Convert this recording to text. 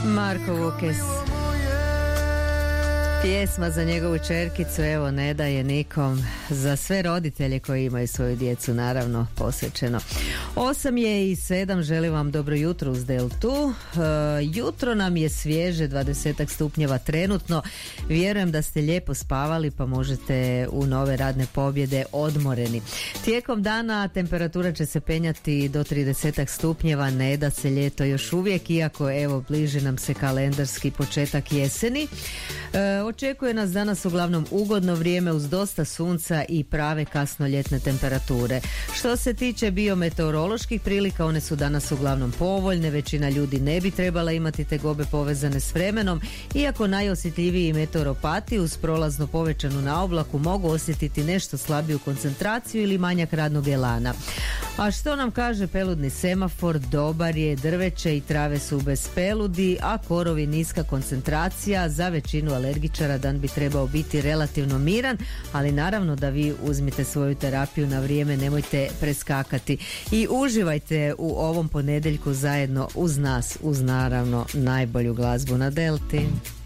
Marko Vukes. Pjesma za njegovu čerkicu, evo ne daje nikom, za sve roditelje koji imaju svoju djecu, naravno posvećeno. 8:07, želim vam dobro jutro uz Deltu. Jutro nam je svježe, 20 stupnjeva trenutno. Vjerujem da ste lijepo spavali pa možete u nove radne pobjede odmoreni. Tijekom dana temperatura će se penjati do 30 stupnjeva, ne da se ljeto još uvijek, iako evo bliži nam se kalendarski početak jeseni. Očekuje nas danas uglavnom ugodno vrijeme uz dosta sunca i prave kasno ljetne temperature. Što se tiče biometeoroloških prilika, one su danas uglavnom povoljne, većina ljudi ne bi trebala imati tegobe povezane s vremenom, iako najosjetljiviji meteoropati uz prolazno povećanu naoblaku mogu osjetiti nešto slabiju koncentraciju ili manjak radnog elana. A što nam kaže peludni semafor? Dobar je, drveće i trave su bez peludi, a korovi niska koncentracija. Za većinu alergičara dan bi trebao biti relativno miran, ali naravno da vi uzmite svoju terapiju na vrijeme, nemojte preskakati i uživajte u ovom ponedjeljku zajedno uz nas, uz naravno najbolju glazbu na Delti.